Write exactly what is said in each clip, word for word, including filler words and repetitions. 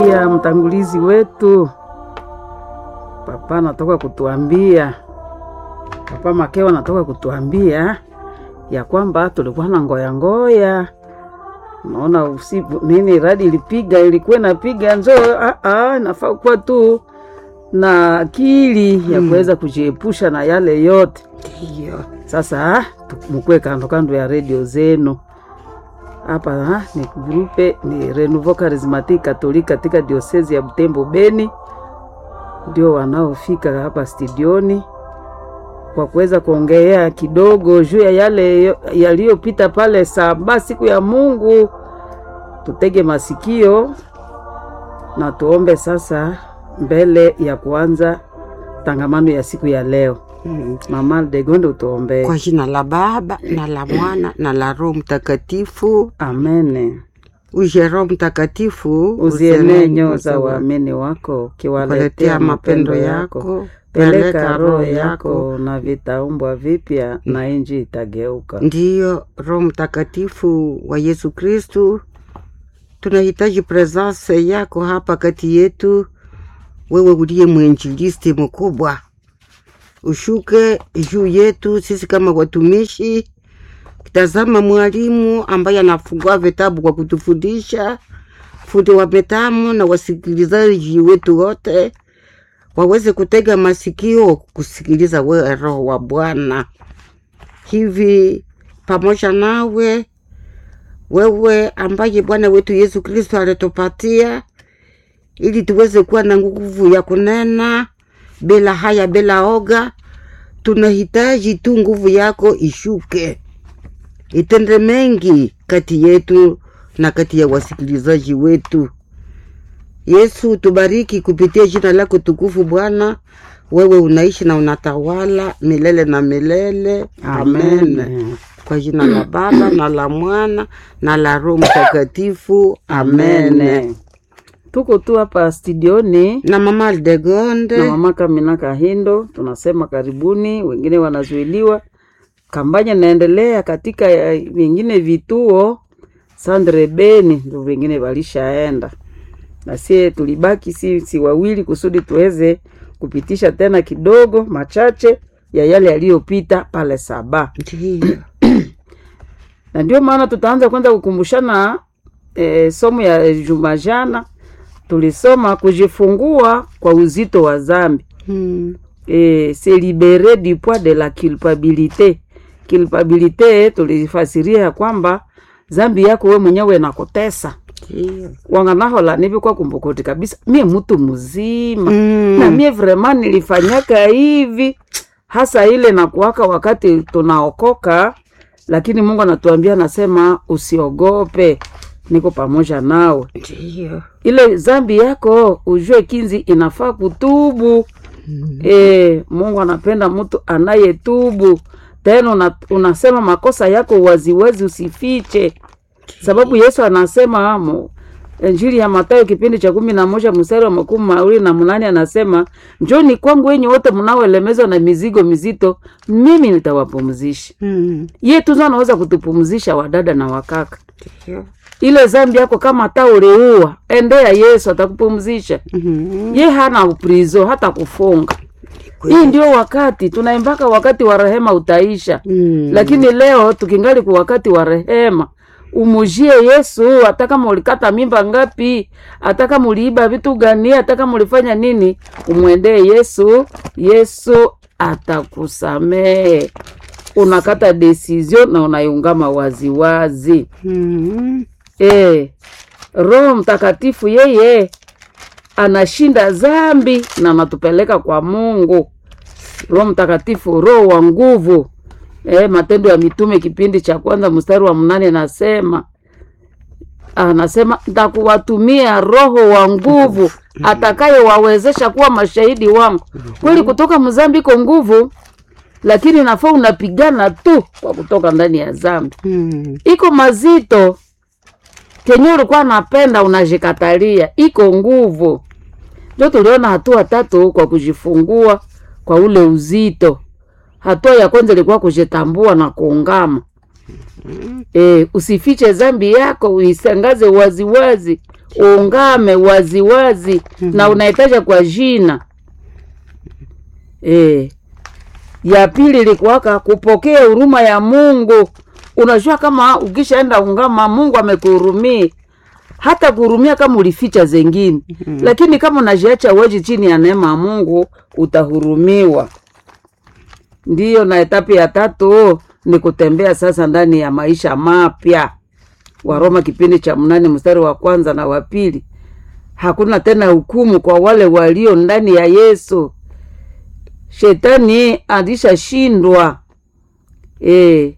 kusikia mtangulizi wetu Papa anatoka kutuambia, Papa Makeo anatoka kutuambia ya kwamba tulikuwa na ngoya ngoya. Naona usiku nini radi ilipiga, ilikuwa inapiga njoo a a nafaa kwa tu na akili ya kuweza kujiepusha na yale yote. Ndio. Sasa mkwe kando kando ya radio zenu. Hapa ha, ni grupe ni Renouveau Charismatique Catholique katika diocese ya Butembo Beni. Ndio wanaofika hapa studioni kwa kuweza kuongea kidogo juu ya yale yaliyopita pale saba siku ya Mungu. Tutege masikio na tuombe sasa mbele ya kuanza tangamano ya siku ya leo. Mm. Mama Degonde utuombe. Kwa jina la Baba na la Mwana na la Roho Mtakatifu. Amen. Uje Roho Mtakatifu, uzienee nyoyo za waamini wako, kiwaletea mapendo yako. Peleka roho yako na vitaumbwa vipya na inji itageuka. Ndiyo Roho Mtakatifu wa Yesu Kristu, tunahitaji presence yako hapa kati yetu. Wewe uliye mwinjilisti mkubwa, ushuke juu yetu sisi kama watumishi. Kitazama mwalimu ambaye anafungua vitabu kwa kutufundisha. Fundi wa metamu na wasikilizaji wetu wote waweze kutega masikio kusikiliza wewe Roho wa Bwana. Hivi pamoja nawe, wewe ambaye Bwana wetu Yesu Kristo alitupatia ili tuweze kuwa na nguvu ya kunena bila haya bila oga, tunahitaji tu nguvu yako ishuke, itende mengi kati yetu na kati ya wasikilizaji wetu. Yesu, tubariki kupitia jina lako tukufu Bwana. Wewe unaishi na unatawala milele na milele. Amen. Amen. Kwa jina la Baba na la Mwana na la Roho Mtakatifu. Amen. Amen. Tuko tu hapa studioni na Mama Degonde na Mama Kamina Kahindo. Tunasema karibuni, wengine wanazuiliwa. Kampanya inaendelea katika vingine vituo Sandre Beni, ndio wengine walishaenda. Na sie tulibaki si, si wawili kusudi tuweze kupitisha tena kidogo machache ya yale yaliyopita pale saba. Ndiyo. Na ndio maana tutaanza kwanza kukumbushana e, somo ya Jumajana. Tulisoma kujifungua kwa uzito wa dhambi. Hmm. E, se libérer du poids de la culpabilité. Culpabilité tulifasiria kwamba dhambi yako wewe mwenyewe inakutesa. Ndiyo. Wanganahola nivi kwa kumbukoti kabisa mie mtu mzima. Mm. Na mie vraiment nilifanyaka hivi hasa ile na kuwaka wakati tunaokoka, lakini Mungu anatuambia, nasema usiogope, niko pamoja nawe. Ndiyo. Ile dhambi yako ujue kinzi inafaa kutubu. Mm. Eh, Mungu anapenda mtu anayetubu. Tena una, unasema makosa yako waziwazi, usifiche. Sababu Yesu anasema amo Injili ya Mathayo kipindi cha kumi na moja mstari wa makumi mawili na munane anasema, njoni kwangu wenye wote mnaoelemewa na mizigo mizito, mimi nitawapumzisha. Mm. Yeye tu anaweza kutupumzisha wadada na wakaka. Ndiyo. Ile dhambi yako kama hata uleua, endea Yesu atakupumzisha. Mm-hmm. Yeye hana uprizo hata kufunga. Hii ndio wakati tunaimbaka, wakati wa rehema utaisha. Mm. Lakini leo tukingali kwa wakati wa rehema. Umujie Yesu, ataka mulikata mimba ngapi, ataka muliiba vitu gani, ataka mulifanya nini, umwendee Yesu. Yesu atakusamehe. Unakata decision na unayungama wazi wazi. Mm-hmm. Eh, Roho Mtakatifu yeye anashinda dhambi na anatupeleka kwa Mungu. Roho Mtakatifu, roho wa nguvu. Eh, Matendo ya Mitume kipindi cha kwanza mstari wa mnane nasema, anasema nitakuwatumia roho wa nguvu atakaye wawezesha kuwa mashahidi wangu. Kweli kutoka mzambi kwa nguvu, lakini nafaa unapigana tu kwa kutoka ndani ya dhambi. Mm. Iko mazito. Kenye ulikuwa napenda unajikatalia, iko nguvu. Ndio tuliona hatua tatu kwa kujifungua kwa ule uzito. Hatua ya kwanza ilikuwa kujitambua na kuungama. E, usifiche dhambi yako, uisangaze wazi wazi. ungame waziwazi mm-hmm. na unaitaja kwa jina. Eh. Ya pili ilikuwaka kupokea huruma ya Mungu. Unajua kama ukishaenda ungama Mungu amekuhurumia. Hata kuhurumia kama ulificha zengine. Mm-hmm. Lakini kama unajiacha waji chini ya neema ya Mungu utahurumiwa. Ndiyo, na etapi ya tatu ni kutembea sasa ndani ya maisha mapya. Waroma kipindi cha mnane mstari wa kwanza na wa pili. Hakuna tena hukumu kwa wale walio ndani ya Yesu. Shetani alisha shindwa. Eh.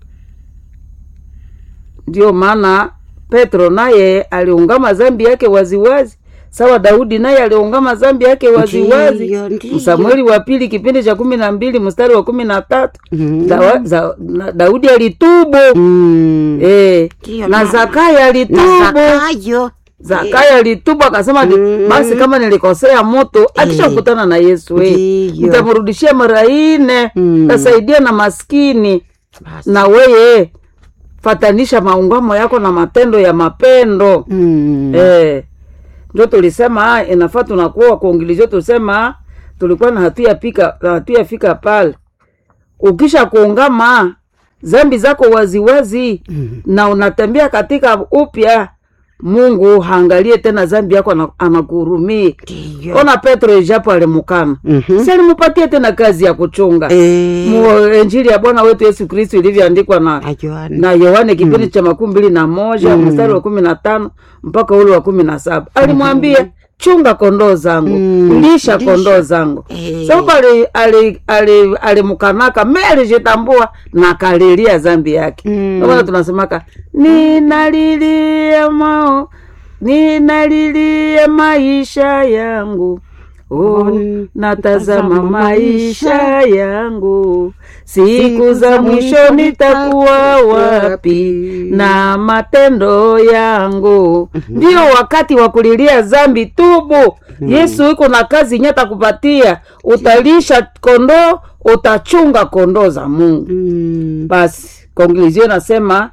Ndio maana Petro naye aliungama zambi yake waziwazi. Sawa Daudi naye aliungama zambi yake waziwazi. Samueli wa pili kipindi cha kumi na mbili mstari wa kumi na tatu. Mm. Da, za, na, Daudi alitubu. Mm. Eh. Kio, na Zakayo alitubu. Na Zakayo. Zakayo alitubu akasema mm. basi kama nilikosea moto akisha kukutana na Yesu eh nitamrudishia mara nne mm. tasaidia na maskini. Basi. Na wewe fatanisha maungamo yako na matendo ya mapendo. Mm. Eh ndio tulisema inafaa tunakuwa kuongilizio tusema tulikuwa na hatua pika hatua fika pale. Ukisha kuungama zambi zako waziwazi mm. na unatembea katika upya, Mungu haangalie tena zambi yako anakuhurumia. Ona Petro ijapo alimukana. Mm-hmm. Si alimupatia tena kazi ya kuchunga. E... Mu Injili ya Bwana wetu Yesu Kristo ilivyoandikwa na Yohane. Na Yohane kipindi mm. cha makumi mbili na moja mm. mstari wa kumi na tano mpaka ule wa kumi na saba. Alimwambia mm-hmm. chunga kondoo zangu, mm. lisha kondoo zangu. E... Sababu ali ali ali alimukanaka meli jitambua na kalilia zambi yake. Mm. Ndio tunasemaka ninalilia mao ninalilia maisha yangu. Oh, natazama maisha yangu, siku za mwisho nitakuwa wapi na matendo yangu. Ndio wakati wa kulilia zambi, tubu. Yesu yuko na kazi nyata kupatia. Utalisha kondoo, utachunga kondoo za Mungu. Basi conclusion nasema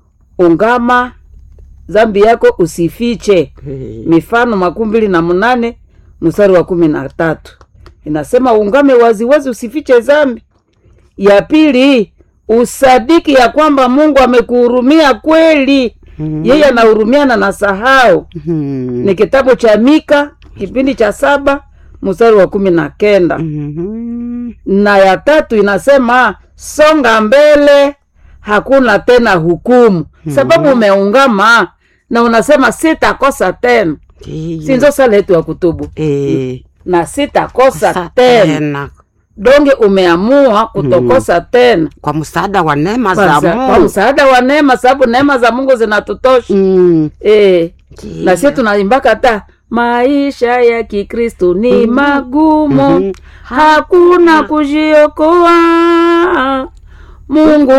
ungama zambi yako usifiche. Mifano makumi mbili na munane mstari wa kumi na tatu inasema ungame wazi wazi usifiche zambi. Ya pili usadiki ya kwamba Mungu amekuhurumia kweli. Mm-hmm. Yeye anahurumiana na sahau. Mm-hmm. Ni kitabu cha Mika kipindi cha saba mstari wa kumi na kenda. Mm-hmm. Na ya tatu inasema songa mbele, hakuna tena hukumu. Mm-hmm. Sababu umeungama na unasema sitakosa tena. Sinzo sala yetu ya kutubu. E. Na sitakosa tena. Donge umeamua kutokosa mm. tena. Kwa msaada wa neema za Mungu. Kwa msaada wa neema, sababu neema za Mungu zinatutosha. Mm. Eh. Na sisi tunaimbaka hata maisha ya Kikristo ni mm. magumu. Mm-hmm. Hakuna kujiokoa Mungu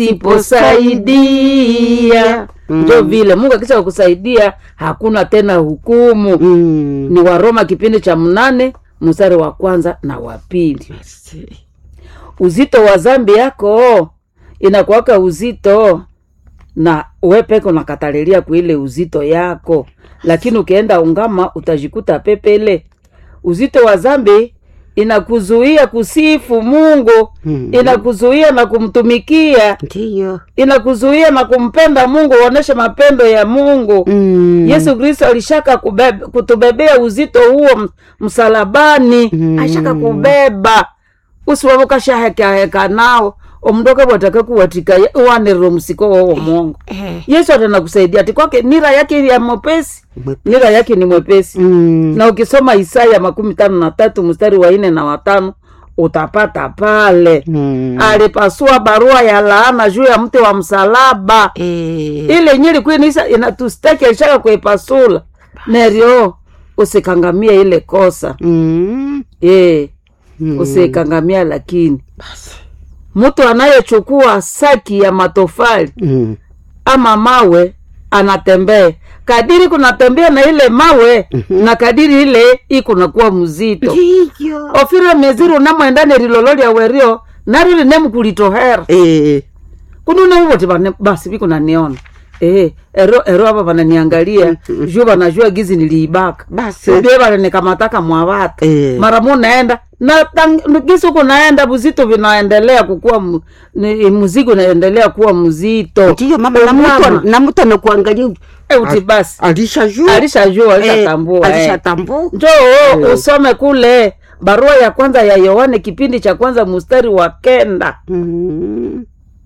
asiposaidia. Ndio mm. vile Mungu akisha kukusaidia hakuna tena hukumu. Mm. Ni Waroma kipindi cha mnane mstari wa kwanza na wa pili. Uzito wa zambi yako inakuwaka uzito na wewe peke unakatalilia kwa ile uzito yako, lakini ukienda ungama utajikuta pepele. Uzito wa zambi inakuzuia kusifu Mungu. Mm. Inakuzuia na kumtumikia. Ndiyo. Inakuzuia na kumpenda Mungu, uoneshe mapendo ya Mungu. Mm. Yesu Kristo alishaka kubebe, kutubebea uzito huo msalabani. Mm. Alishaka kubeba. Usiwabuka shaheka heka nao. Omdoka wataka kuwatika uanero msiko wao Mungu. Eh. Yesu atanakusaidia. Ati kwake nira yake ya mwepesi. Nira yake ni mwepesi. Mm. Na ukisoma Isaya makumi tano na tatu mstari wa nne na watano utapata pale. Mm. Alipasua barua ya laana juu ya mti wa msalaba. Eh. Ile nyili kuinisa inatustaki alishaka kuipasula. Nerio usikangamia ile kosa. Mm. Eh. Mm. Usikangamia lakini. Basi. Mtu anayechukua saki ya matofali mm. ama mawe anatembea. Kadiri kunatembea na ile mawe mm-hmm. na kadiri ile iko nakuwa mzito. Ndiyo. Ofira meziru namwendane rilololi ya werio narili nemu kulitohera. Eh. Kununa wote basi biko na niona. Eh, ero ero hapa wananiangalia. Jua wanajua gizi niliibaka. Basi. Ndio bale nikamataka mwawata. Eh. Mara mo naenda na tang, gizi huko naenda buzito vinaendelea kukua mu, ni, muziki unaendelea kuwa mzito. Ndiyo mama na mtu na mtu anakuangalia. Eh, uti basi. Alishajua. Alishajua, alishatambua. Eh, alishatambua. Njoo Eh. usome kule barua ya kwanza ya Yohane kipindi cha kwanza mstari wa kenda. Mm.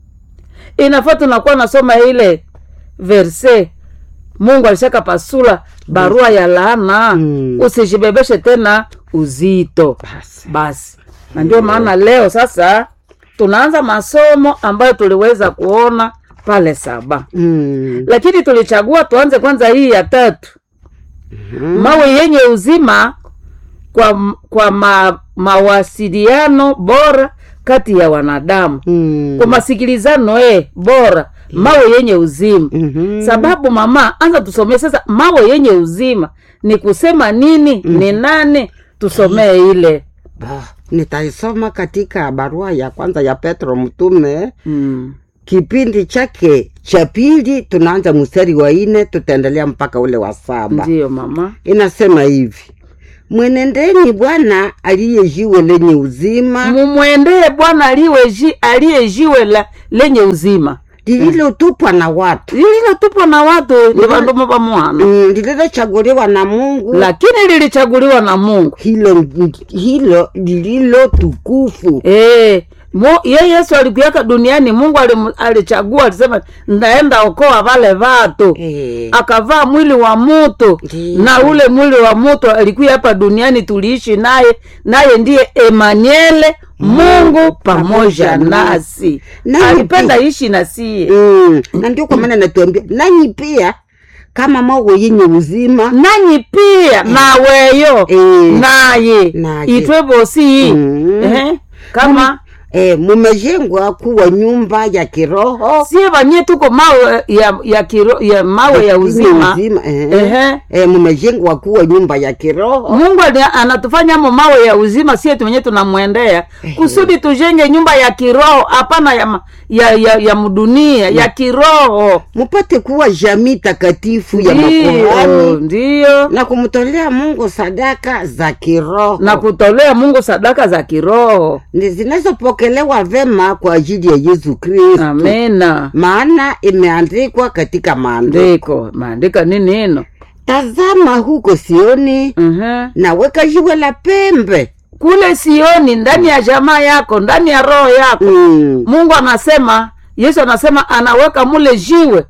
Inafaa tunakuwa nasoma ile verse. Mungu alishaka pasula barua ya laana. Mm. Usijibebeshe tena uzito. Basi. Basi. Na ndio maana leo sasa tunaanza masomo ambayo tuliweza kuona pale saba. Mm. Lakini tulichagua tuanze kwanza hii ya tatu. Mm. Mawe yenye uzima kwa kwa ma, mawasiliano bora kati ya wanadamu. Mm. Kwa masikilizano eh bora, mawe yenye uzima. Mm-hmm. Sababu mama, anza tusomee sasa mawe yenye uzima ni kusema nini? Mm. Ni nani? Tusomee ile. Bah, nitaisoma katika barua ya kwanza ya Petro mtume. Mm. Kipindi chake cha pili tunaanza mstari wa nne tutaendelea mpaka ule wa saba. Ndio mama. Inasema hivi: Mwenendeni Bwana aliye jiwe lenye uzima. Mumwendee Bwana aliye ji aliye jiwe la lenye uzima. Lililotupwa na watu. Lililotupwa na watu ni bandu mwa mwana. Mm, lililochaguliwa na Mungu. Lakini lilichaguliwa na Mungu. Hilo hilo lililo tukufu. Eh, mo ye Yesu alikuja duniani, Mungu alichagua, alisema ndaenda okoa wale watu. Eh. Akavaa mwili wa mtu. Na ule mwili wa mtu alikuja hapa duniani tuliishi naye, naye ndiye Emmanuel, Mungu pamoja nasi. Alipenda ishi nasi. Mm. Na ndio kwa maana natuambia nanyi pia kama mawe yenye uzima, nanyi pia eh. na weyo eh. naye itwebo si mm. eh. kama Eh, mumejengwa kuwa nyumba ya kiroho. Sie banye tuko mawe ya ya kiro, ya mawe ya uzima. uzima eh. Eh. Eh, mumejengwa kuwa nyumba ya kiroho. Mungu anatufanya mo mawe ya uzima, sie tumenye tunamwendea eh. kusudi tujenge nyumba ya kiroho, hapana ya ya ya, ya mdunia, ya kiroho. Mupate kuwa jamii takatifu ya makuhani. Ndio. Na kumtolea Mungu sadaka za kiroho. Na kutolea Mungu sadaka za kiroho. Ni zinazopokelewa vema kwa ajili ya Yesu Kristo. Amena. Maana imeandikwa katika maandiko. Maandika nini hino? Tazama huko Sioni, uh-huh. naweka jiwe la pembe. Kule Sioni, ndani ya jamaa yako, ndani ya roho yako. Mm. Mungu anasema, Yesu anasema anaweka mule jiwe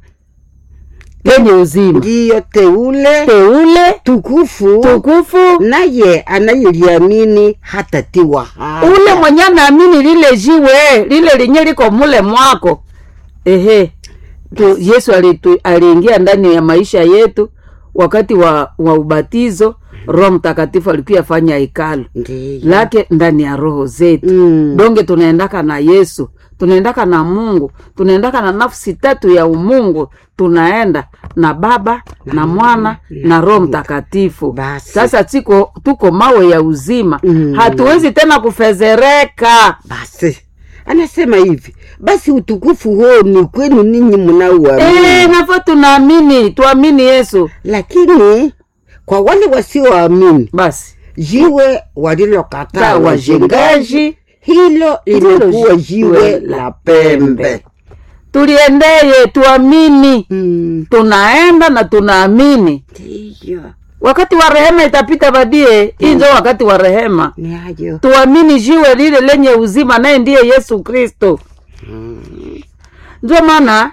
lenye uzima. Ndiyo teule, teule, tukufu, tukufu, naye anayeliamini hatatiwa haya. Ule mwenye anaamini lile jiwe, lile lenye liko mule mwako. Ehe. Tu, Yesu alitu, aliingia ndani ya maisha yetu wakati wa, wa ubatizo. Roho Mtakatifu alikuwa afanya hekalu lake ndani ya roho zetu. Mm. Donge tunaendaka na Yesu, tunaendaka na Mungu, tunaendaka na nafsi tatu ya umungu, tunaenda na Baba na, na Mwana na, na Roho Mtakatifu. Basi. Sasa tiko tuko mawe ya uzima. Mm. Hatuwezi tena kufezereka. Basi. Anasema hivi, basi utukufu huo ni kwenu ninyi mnaoamini. Eh, nafaa tunaamini, tuamini Yesu. Lakini kwa wale wasioamini, basi jiwe walilokataa wajengaji, hilo limekuwa jiwe la pembe. Tuliendeye tuamini. Hmm. Tunaenda na tunaamini. Ndiyo. Wakati wa rehema itapita badie, hii ndio wakati wa rehema. Niajo. Tuamini jiwe lile lenye uzima, naye ndiye Yesu Kristo. Hmm. Ndio maana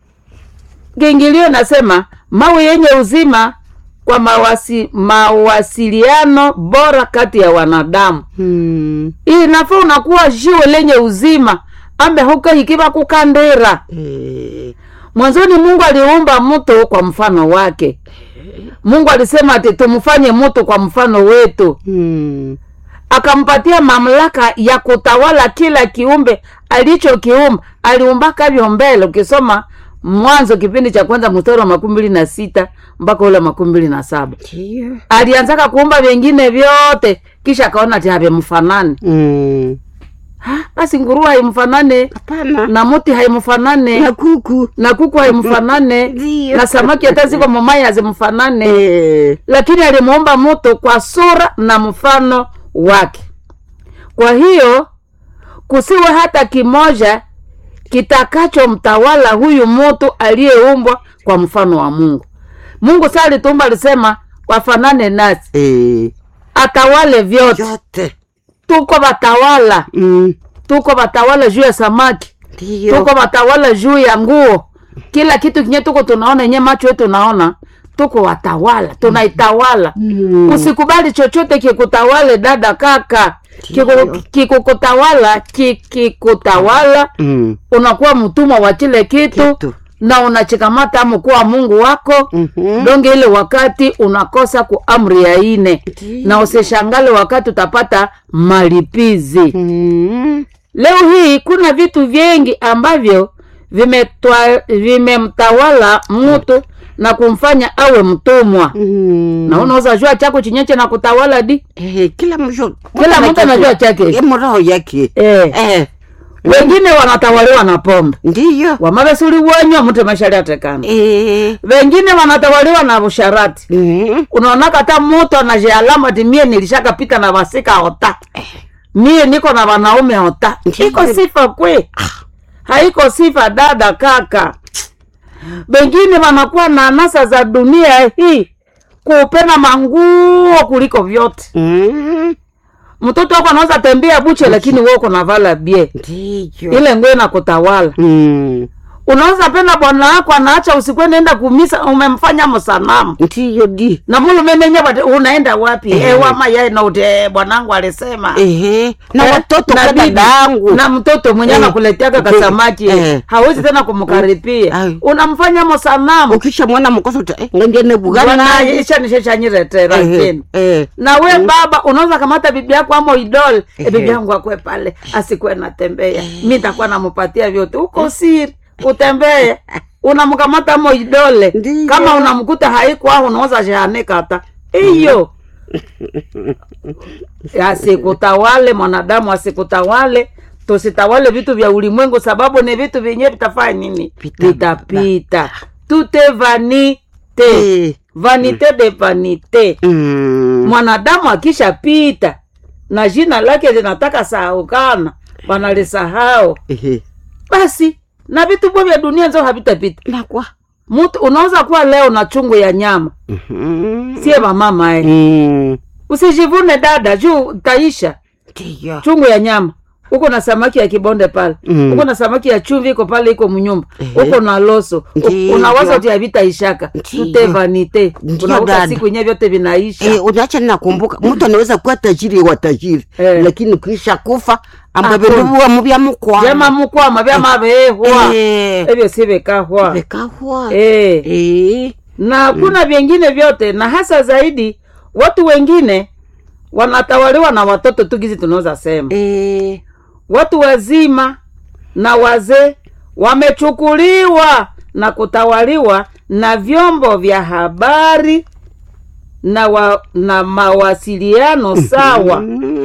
Gengilio nasema mawe yenye uzima kwa mawasi, mawasiliano bora kati ya wanadamu. Hmm. Hii nafaa unakuwa jiwe lenye uzima ambe huko hikiba kukandera. Hmm. Mwanzoni Mungu aliumba mtu kwa mfano wake. Mungu alisema ati tumfanye mtu kwa mfano wetu. Hmm. Akampatia mamlaka ya kutawala kila kiumbe alichokiumba. Aliumbaka vyombele. Ukisoma Mwanzo kipindi cha kwanza mstari wa makumi mbili na sita mpaka ule makumi mbili na saba. Yeah. Alianzaka kuumba vingine vyote kisha akaona ati havimfanani. Mm. Ha, basi nguruwe haimfanane. Hapana. Na muti haimfanane. Na kuku. Na kuku haimfanane. Na samaki hata ziko mamaya hazimfanane. Eh. Lakini alimuumba mtu kwa sura na mfano wake. Kwa hiyo kusiwe hata kimoja kitakacho mtawala huyu mtu aliyeumbwa kwa mfano wa Mungu. Mungu sasa alitumba alisema wafanane nasi. Eh. Atawale vyote. Yote. Tuko batawala. Mm. Tuko batawala juu ya samaki. Ndiyo. Tuko batawala juu ya nguo. Kila kitu kinye tuko tunaona, nye macho yetu tunaona. Tuko watawala, tunaitawala. Mm. Usikubali chochote kikutawale dada kaka. Kikukutawala, kikikutawala. Mm. Unakuwa mtumwa wa kile kitu. Kitu. Na unachikamata mkuwa Mungu wako. Mm-hmm. Donge ile wakati unakosa kuamri ya ine. Ndiyo. Na usishangale wakati utapata malipizi. Mm-hmm. Leo hii kuna vitu vingi ambavyo vimemtawala mtu na kumfanya awe mtumwa. Mm. Na unaweza jua chako chinyeche na kutawala di. Eh, kila mtu kila mtu anajua chake. Yeye roho yake. Eh. Eh. Wengine wanatawaliwa na pombe. Ndiyo. Wamabesuri wanywa mtu mashari atekana. Eh. Wengine wanatawaliwa na busharati. Mhm. Unaona hata mtu anaje alama timie nilishaka pita na wasika ota. Eh. Mie niko na wanaume ota. Iko sifa kwe. Haiko sifa dada kaka. Wengine wanakuwa na anasa za dunia hii. Kupenda manguo kuliko vyote. Mhm. Mtoto wako anaweza tembea buche lakini wewe uko na vala bie. Ndiyo. Ile nguo inakutawala. Mm. Unaweza penda bwana wako anaacha usiku nenda kumisa umemfanya msanamu. Ndiyo di. Na mulo menenya unaenda wapi? Eh, eh wama yeye na ute bwanangu alisema. Ehe. Na eh, watoto kwa dadangu. Na mtoto mwenye anakuletea eh, kasamaki. Eh. Hawezi tena kumkaripia. Eh. Unamfanya msanamu. Ukisha mwana mkoso eh ngene bugana na isha nisha nyiretera tena. Eh. Na we mm. baba unaweza kamata bibi yako ama idol. Eh. E, bibi yangu akwe pale asikwe natembea. Eh. Mimi nitakuwa nampatia vyote. Uko siri. Utembee unamkamata mo idole. Ndiyo. Kama unamkuta haiko au unaweza jahaneka hata hiyo. Asikutawale mwanadamu, asikutawale. Tusitawale vitu vya ulimwengu sababu ni vitu vyenyewe vitafanya nini? Vitapita. Tout est vanité. Vanité de vanité. Mm. Mwanadamu akishapita na jina lake linataka sahaukana, wanalisahau. Basi na vitu vya dunia nzo havitapita. Na kwa mtu unaweza kuwa leo na chungu ya nyama. Mhm. Sie mama eh. Mm. Usijivune dada juu taisha. Ndiyo. Chungu ya nyama. Uko na samaki ya kibonde pale. Mm. Uko na samaki ya chumvi iko pale iko mnyumba. Uko na loso. Unawaza uti havita ishaka. Tute vanite. Unaona siku yenyewe vyote vinaisha. Eh, unaacha nakumbuka. Mtu anaweza kuwa tajiri wa tajiri. Eh. Lakini kisha kufa ambaberuwa mubya mukwa. Jama mukwa mabya mabehwa. Eh. Ebyo sibekahwa. Bekahwa. Eh. Eh. Na kuna mm. vingine vyote na hasa zaidi watu wengine wanatawaliwa na watoto tugizi tunaweza sema. Eh. Watu wazima na wazee wamechukuliwa na kutawaliwa na vyombo vya habari na wa, na mawasiliano sawa.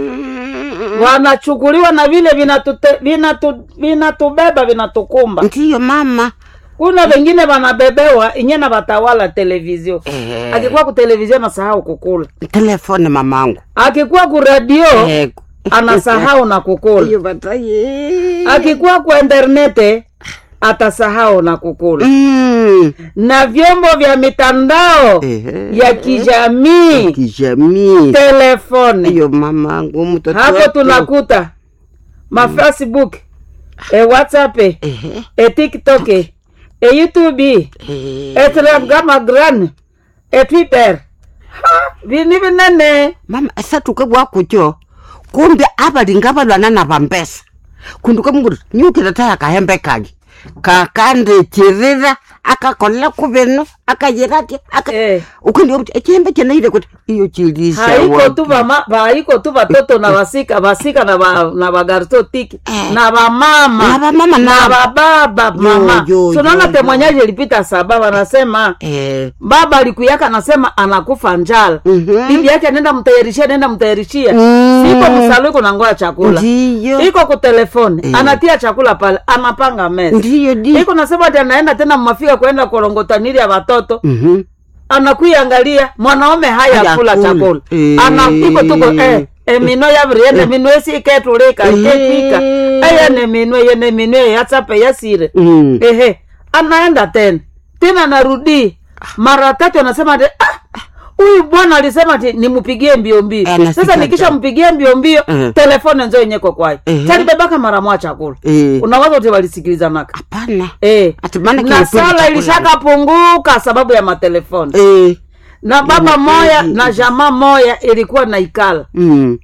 Wanachukuliwa na vile vinatute vinatu vinatubeba vinatukumba. Ndiyo mama. Kuna wengine wanabebewa inye na batawala televizio. Eh. Akikuwa ku televizio anasahau kukula. Telefone mamangu. Akikuwa ku radio eh. anasahau na kukula. Hiyo bataye. Akikuwa ku internet atasahau na kukula. Mm. Na vyombo vya mitandao eh. ya kijamii. Kijamii. Telefone. Hiyo mamangu mtoto. Hapo tunakuta ma Facebook, e WhatsApp, eh. e TikTok, e YouTube, eh. e Telegram, Gran, e Twitter. Ha, vini vinene. Mama, esa tukebwa kucho. Kumbe abalinga balwana na bambesa. Kunduka mungu nyuki tataya kahembe kagi. Kakande chirira akakola kubeno akayerati aka Eh. ukundio ekembe kinaire kuti iyo chilisha haiko tu mama haiko tu watoto na wasika wasika na ba, na bagarto tiki Eh. na ba mama Na ba mama na na- ba baba mama yo, so naona yo, temwanyaji ilipita saba wanasema eh baba alikuyaka anasema anakufa njala Mhm. bibi yake nenda mtayarishia nenda mtayarishia Mm. siko msalo iko nangoa chakula ndiyo iko ku telefoni Eh. anatia chakula pale anapanga meza ndiyo di iko nasema ati anaenda tena mmafika kwenda korongotaniri ya watoto mhm anakuiangalia mwanaume haya Haya kula kula. chakula Eh. ana iko tuko eh emino yavriende Eh. mino esiketulika Eh. ikepika eyene mino yene mino yatsape yasire mm ehe anaenda tena tena anarudi mara tatu anasema ati ah huyu bwana alisema ati nimpigie mbio mbio Eh, na sasa sikaja. nikisha mpigie mbio mbio Eh. telefone nzo yenyeko kwayo Eh. tani bebaka mara mwa chakula eh unawaza wote walisikilizanaka hapana eh ati maana na kilipindi sala chakula. ilishakapunguka sababu ya matelefoni eh na baba Ina- moya eh, na jamaa moya ilikuwa na ikala mm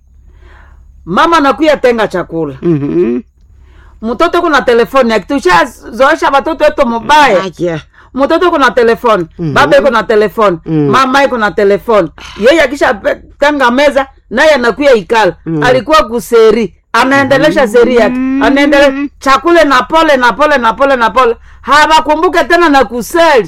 mama nakuya tenga chakula mhm mtoto kuna telefoni akitusha zoesha watoto wetu mubaya acha mtoto kuna telefoni Mhm. baba iko na telefoni Mm. mama iko na telefoni yeye akisha pe- tenga meza naye anakuya ikala Mm. alikuwa kuseri anaendelesha seri yake anaendelea chakule na pole na pole na pole na pole hawakumbuke tena na kuseli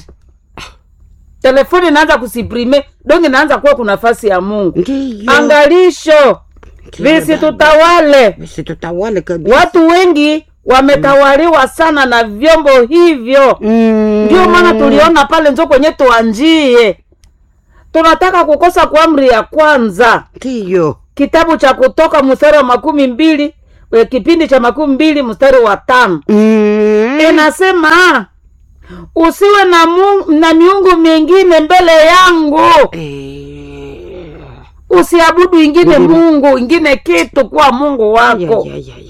telefoni inaanza kusiprime donge inaanza kuwa kuna nafasi ya Mungu ndiyo angalisho visi tutawale basi tutawale kabisa watu wengi wametawaliwa sana na vyombo hivyo mm ndio maana tuliona pale nzo kwenye tuanjie tunataka kukosa kwa amri ya kwanza ndiyo kitabu cha Kutoka mstari wa makumi mbili eh, kipindi cha makumi mbili mstari wa tano mm inasema usiwe na, mungu, na miungu mingine mbele yangu eh usiabudu ingine Mhm. mungu ingine kitu kuwa mungu ya wako ya ya ya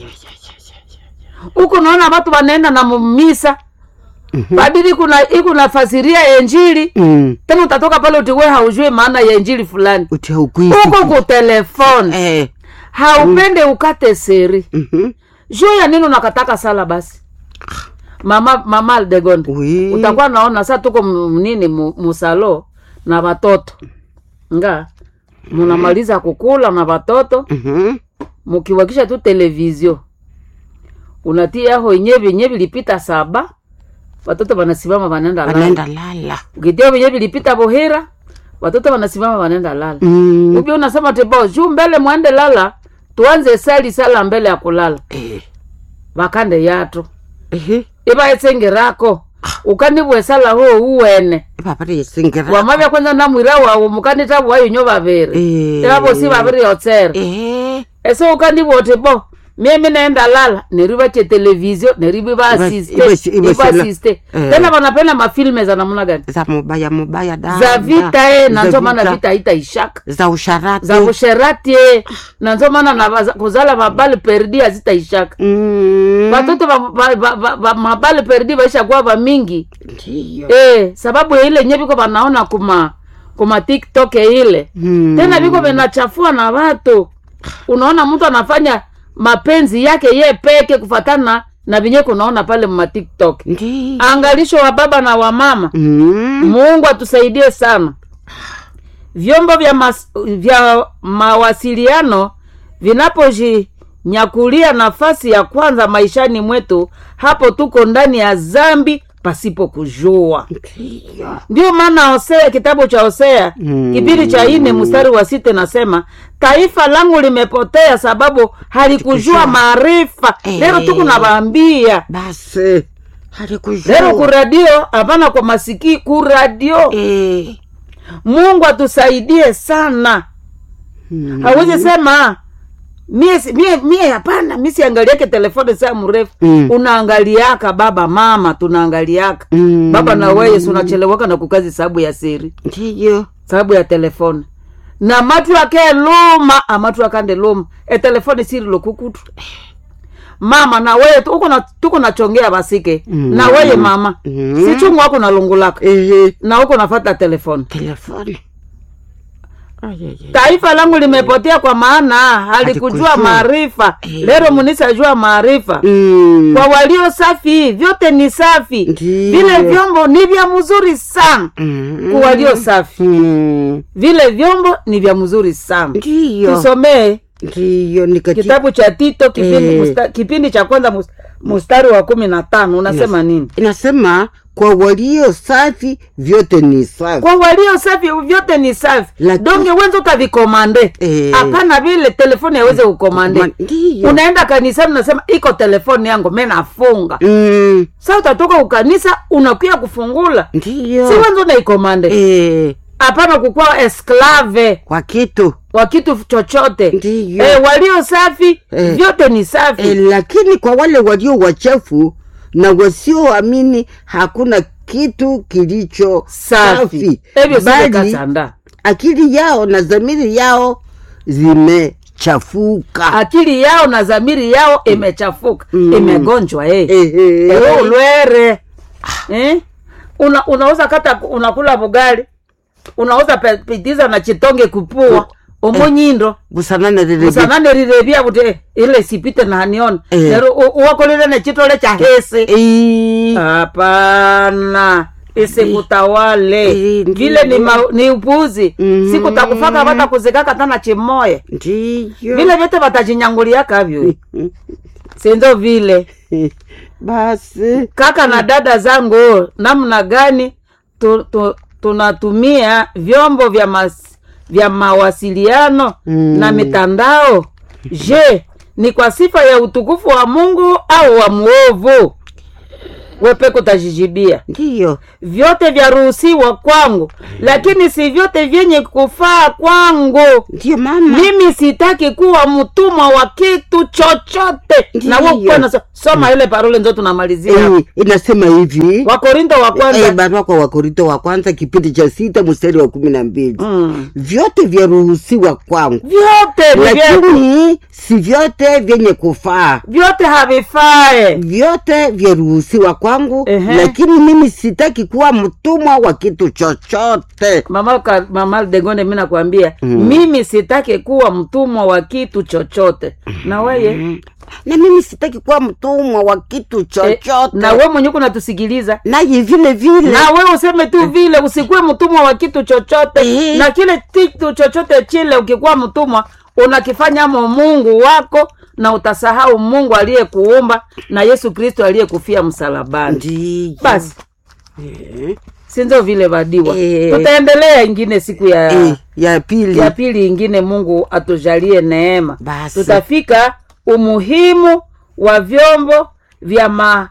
ya huko naona watu wanaenda na mumisa Mhm. badili kuna iku nafasiria injili mm tena utatoka pale utiwe haujui maana ya injili fulani uti haukuisi huko ku telefoni eh haupende ukate seri mhm juu ya nini unakataka sala basi mama mama Aldegonde oui utakuwa naona sasa tuko m- nini mu- musalo na watoto nga munamaliza kukula na watoto mhm mukiwakisha tu televizio unatia ho yenyewe yenyewe vilipita saba watoto wanasimama wanaenda lala wanaenda lala ukitia yenyewe vilipita bohera watoto wanasimama wanaenda lala mm ubi unasema tebo juu mbele mwende lala tuanze sali sala mbele ya kulala eh bakande yato eh iba etsengerako ukanibwe sala ho uwene papa yesingira wamabya kwanza namwira wawo mukanitabu wayo nyo babere eh ebo si babere yotsera eh eso ukandibwe tebo mimi naenda lala neriba che televizio neriba ba Iba- assiste iba- iba iba sila- assiste eh. tena wanapenda mafilme za namna gani za mubaya mubaya da za vita eh na za ndio maana vita, vita haitaishaka za usharati za usherati eh na ndio maana na baza- kuzala mabali perdi hazitaishaka mm watoto ba, ba, ba, ba, ba, mabali perdi baisha kuwa ba mingi ndiyo eh sababu ya ile nyebiko banaona kuma kuma TikTok ile Mm. tena biko benachafua na watu unaona mtu anafanya mapenzi yake ye peke kufatana na vinye kunaona pale mma TikTok ndiyo angalisho wa baba na wa mama mm Mungu atusaidie sana vyombo vya, mas, vya mawasiliano vinapojinyakulia nafasi ya kwanza maishani mwetu hapo tuko ndani ya zambi pasipo kujua ndiyo ndio maana Hosea kitabu cha Hosea Mm. kipindi cha ine mstari wa sita nasema taifa langu limepotea sababu halikujua maarifa Eh. leo tuko nawaambia basi halikujua leo ku radio hapana kwa masiki ku radio eh Mungu atusaidie sana mm. hawezi sema mie si- mie mie hapana mimi siangaliake telefoni saa mrefu Mm. unaangaliaka baba mama tunaangaliaka Mm. baba na wewe si unachelewaka na kukazi sababu ya siri ndiyo sababu ya telefoni na matu ake luma amatu akande luma e telefoni siri lokukutu mama na wewe tu- uko na tuko nachongea basike Mm. na wewe mama Mm. si chungu wako nalungulaka eh na uko nafata telefoni telefoni Taifa langu limepotea kwa maana halikujua maarifa. Leo mnisajua maarifa. Mm. Kwa walio safi vyote ni safi. Ndiyo. Vile vyombo ni vya mzuri sana. Mm. Kwa walio safi. Mm. Vile vyombo ni vya mzuri sana. Ndiyo. Tusomee. Ndiyo, nikati... kitabu cha Tito kipindi, eh. musta, kipindi cha kwanza mstari wa kumi na tano unasema Inas, nini? Inasema kwa walio safi vyote ni safi. Kwa walio safi vyote ni safi. Laki... donge wenzo utavikomande. Hapana eh. Vile telefoni yaweze kukomande. Unaenda kanisani unasema iko telefoni yangu mimi nafunga. Mm. Sasa utatoka ukanisa unakuja kufungula. Ndiyo. Si wenzo na ikomande. Eh. Hapana kukua esclave kwa kitu kwa kitu chochote. Ndiyo. Eh, walio safi eh. Vyote ni safi. Eh, lakini kwa wale walio wachafu na wasioamini hakuna kitu kilicho safi. Hivyo bali akili yao na dhamiri yao zimechafuka. Akili yao na dhamiri yao mm. imechafuka. Mm. Imegonjwa eh. Eh, eh, eh. Ulwere. Eh? Una unauza kata unakula bugali. Unauza pitiza na chitonge kupua. Omo nyindo. Eh. Busanane rilebia. Busanane rilebia bute ile sipite na hanion. Eh. Nero uwakolele na chitole cha hese. Eh. Hapana. Ise kutawale. Eh. Vile ni, ma, ni upuzi. Mm. Siku takufaka bata kuzekaka tana chimoye. Ndiyo. Vile vyote batajinyangulia kavyo. Sendo vile. Basi. Kaka na dada zangu namna gani tu, tu, tunatumia vyombo vya mas, vya mawasiliano mm. na mitandao. Je, ni kwa sifa ya utukufu wa Mungu au wa muovu? Wepe kutajijibia. Ndiyo. Vyote vya ruhusiwa kwangu, lakini si vyote vyenye kufaa kwangu. Ndiyo mama. Mimi sitaki kuwa mtumwa wa kitu chochote. Ndiyo. Na wewe na soma mm. ile parole ndio tunamalizia. Eh, inasema hivi. Wakorintho wa kwanza. Eh, barua kwa Wakorintho wa kwanza kipindi cha sita mstari wa kumi na mbili. Mm. Vyote vya ruhusiwa kwangu. Vyote lakini si vyote vyenye kufaa. Vyote havifai. Vyote vya ruhusiwa kwangu. Uh-huh. Lakini mimi sitaki kuwa mtumwa wa kitu chochote. Mama ka, mama Degone mimi nakwambia mm. mimi sitaki kuwa mtumwa wa kitu chochote. Na wewe mm. na mimi sitaki kuwa mtumwa wa kitu chochote. Eh, na wewe mwenyewe unatusikiliza. Na vile vile. Na wewe useme tu vile usikuwe mtumwa wa kitu chochote. Eh. Na kile kitu chochote chile ukikuwa mtumwa unakifanya Mungu wako na utasahau Mungu aliyekuumba na Yesu Kristo aliyekufia msalabani. Ndiyo. Basi. Eh. Sinzo vile badiwa. Eh. Tutaendelea ingine siku ya eh, ya pili. Ya pili ingine Mungu atujalie neema. Basi. Tutafika umuhimu wa vyombo vya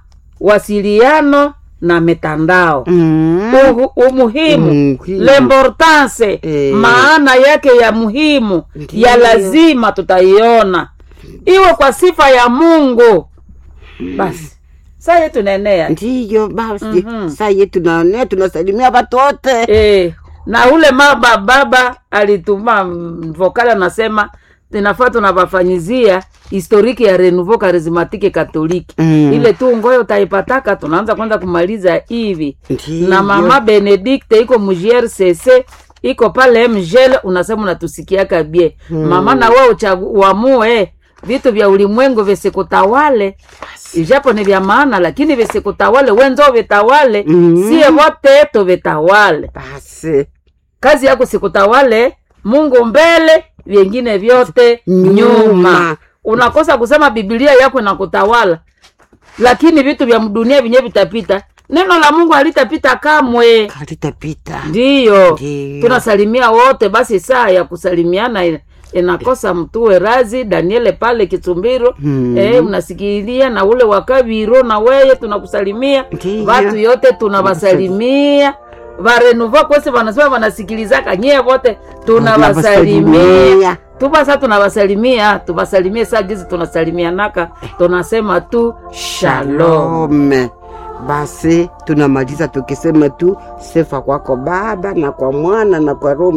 mawasiliano na mitandao. Mm. Uh, umuhimu. Mm. L'importance. Eh. Maana yake ya muhimu. Ndiyo. Ya lazima tutaiona. Iwe kwa sifa ya Mungu. Basi. Saa yetu nenea. Ndiyo basi. Mm-hmm. Saa yetu nenea tunasalimia watu wote. Eh. Na ule mama baba alituma vokala nasema tunafaa tunabafanyizia historiki ya Renouveau Charismatique Catholique. Mm. Ile tu ngoyo utaipataka tunaanza kwanza kumaliza hivi. Ndiyo. Na mama Benedicte iko mu G R C C iko pale mjele unasema unatusikiaka bie. Mm. Mama na wewe uamue vitu vya ulimwengu visikutawale. Ijapo ni vya maana lakini visikutawale wenzo vitawale. Mm. Sie wote tu vitawale. Basi. Kazi yako sikutawale, Mungu mbele, vingine vyote nyuma. Nyuma. Unakosa kusema Biblia yako inakutawala. Lakini vitu vya dunia vinyewe vitapita. Neno la Mungu halitapita kamwe. Halitapita. Ndiyo. Tunasalimia wote basi saa ya kusalimiana inakosa mtuwe razi Daniele pale Kitumbiro. Hmm. Eh mnasikilia na ule wakabiro na wewe tunakusalimia. Watu yote tunawasalimia. Varenouveau kwese wanasema wanasikilizaka nyewe wote tunawasalimia. Tubasa tunawasalimia, tuwasalimie saa gizi tunasalimianaka, tunasema tu shalom. Basi tunamaliza tukisema tu sifa kwako Baba na kwa Mwana na kwa Roho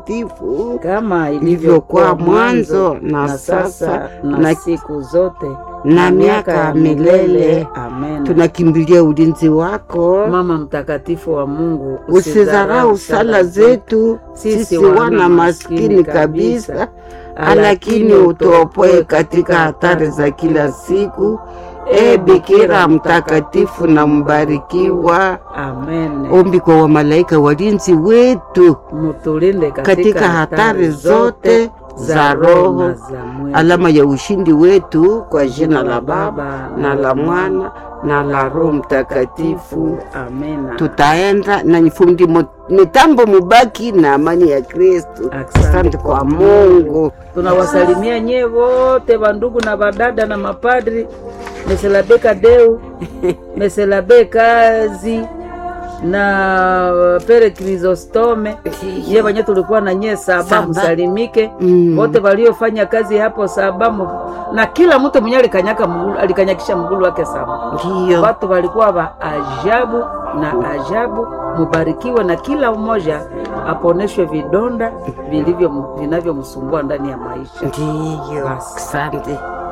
Mtakatifu kama ilivyokuwa mwanzo na sasa na, na siku zote na miaka ya milele. Amen. Tunakimbilia ulinzi wako, Mama mtakatifu wa Mungu, usizarau sala zetu sisi wana maskini kabisa, lakini utuopoe katika hatari za kila siku. E Bikira mtakatifu na mbarikiwa. Amen. Ombi kwa wamalaika walinzi wetu, mutulinde katika, katika hatari zote za roho, alama ya ushindi wetu, kwa jina la Baba na la Mwana na la Roho Mtakatifu. Amen. Tutaenda na nifundi mitambo, mubaki na amani ya Kristo. Asante kwa Mungu. Tunawasalimia nyewe wote bandugu na badada na mapadri. Meselabeka Deu, Meselabekazi na Pere Chrysostome. Yeye banye tulikuwa na nye saba, msalimike wote mm. waliofanya kazi hapo saba, na kila mtu mwenye alikanyaka mgulu, alikanyakisha mgulu wake saba. Ndio. Watu walikuwa ba ajabu na ajabu. Mubarikiwe na kila mmoja aponeshwe vidonda vilivyo vinavyomsumbua ndani ya maisha. Ndio. Asante.